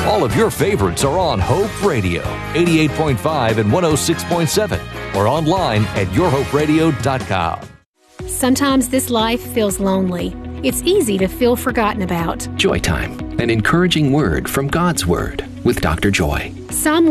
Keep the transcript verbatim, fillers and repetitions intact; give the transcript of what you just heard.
All of your favorites are on Hope Radio, eighty-eight point five and one oh six point seven, or online at your hope radio dot com. Sometimes this life feels lonely. It's easy to feel forgotten about. Joy Time, an encouraging word from God's Word with Doctor Joy. Psalm